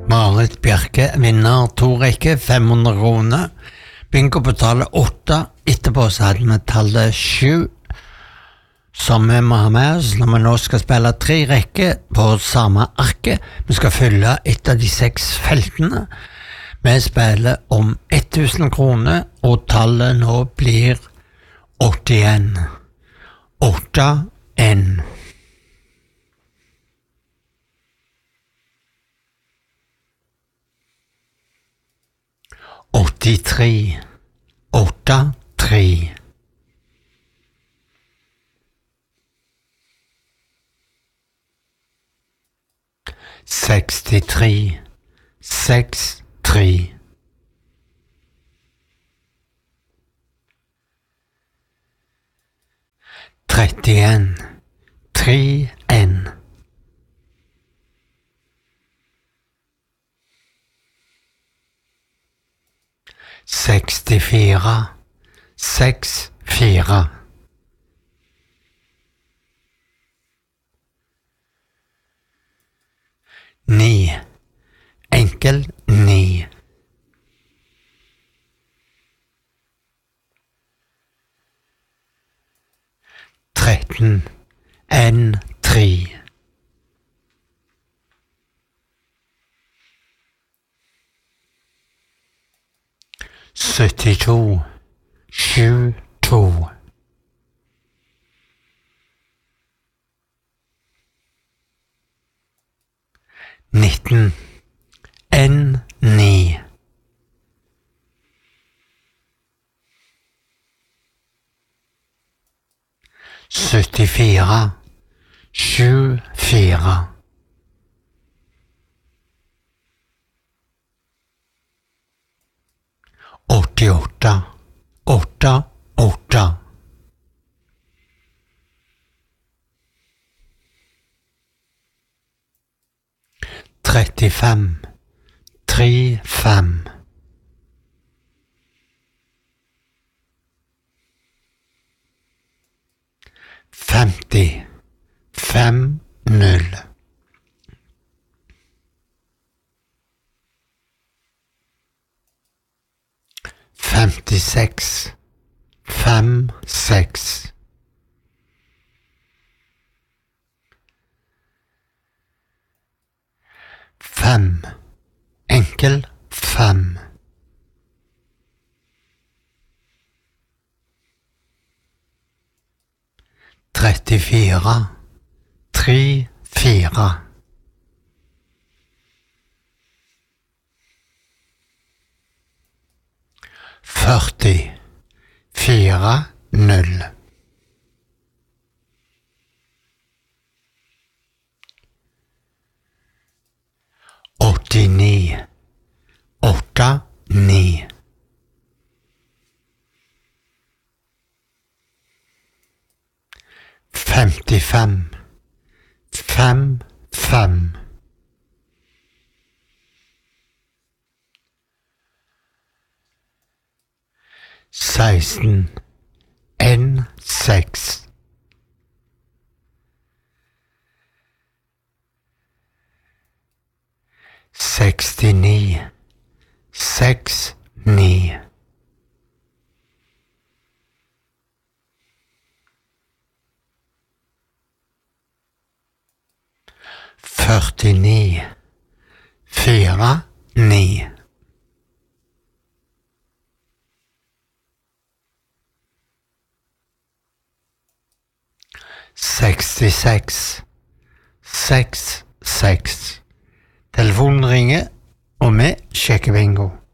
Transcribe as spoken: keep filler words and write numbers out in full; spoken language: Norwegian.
Marit Bjerke vinner to rekker, fem hundre kroner. Bingo betaler åtte. Etterpå så hadde vi tallet sju, som vi må ha med oss når vi nå skal spille tre rekker på samme arket. Vi skal fylle et av de seks feltene. Vi spiller om tusen kroner, og tallet nå blir åttien. åtte en. åttitre. åtte tre. sekstitre. seks tre. trettien. tre en. sekstifire. seks fire. Ni. Enkel ni. tretten. En tre. syttito. Sju to. nitten. En ni. syttifire. Sju fire. åttiåtte. Åtte åtte. trettifem. Tre fem. femti. Fem null. femtiseks. Fem seks. Fem. Enkel fem. trettifire. Tre fire. førti. Fire null. åttini. Åtte ni. femtifem. Fem fem. seksten. En seks. sekstini. Seks ni. førtini. Fire ni. sekstiseks. Seks seks. Telefonen ringer, og vi sjekker bingo.